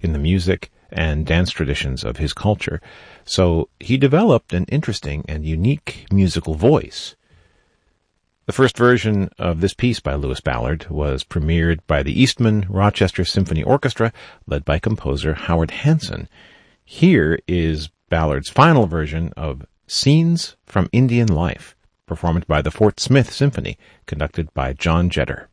in the music and dance traditions of his culture. So he developed an interesting and unique musical voice. The first version of this piece by Lewis Ballard was premiered by the Eastman Rochester Symphony Orchestra, led by composer Howard Hanson. Here is Ballard's final version of Scenes from Indian Life, performed by the Fort Smith Symphony, conducted by John Jetter.